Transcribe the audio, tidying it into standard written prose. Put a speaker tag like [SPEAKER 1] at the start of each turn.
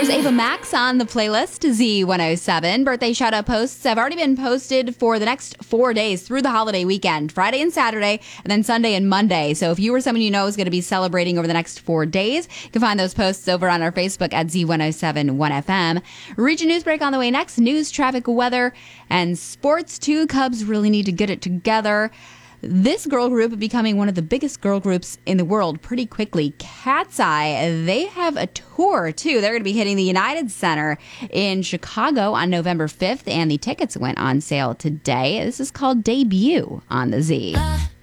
[SPEAKER 1] There's Ava Max on the playlist, Z107. Birthday shout-out posts have already been posted for the next 4 days through the holiday weekend, Friday and Saturday, and then Sunday and Monday. So if you or someone you know is going to be celebrating over the next 4 days, you can find those posts over on our Facebook at Z1071FM. Region News Break on the way next. News, traffic, weather, and sports. Two Cubs really need to get it together. This girl group becoming one of the biggest girl groups in the world pretty quickly. Cat's Eye, they have a tour, too. They're going to be hitting the United Center in Chicago on November 5th, and the tickets went on sale today. This is called Debut on the Z.